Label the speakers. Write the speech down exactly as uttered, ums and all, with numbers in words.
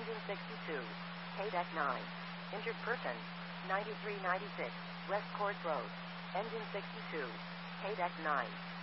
Speaker 1: Engine sixty-two. K-Deck nine. Injured person. ninety-three ninety-six. West Court Road. Engine sixty-two. K-Deck nine.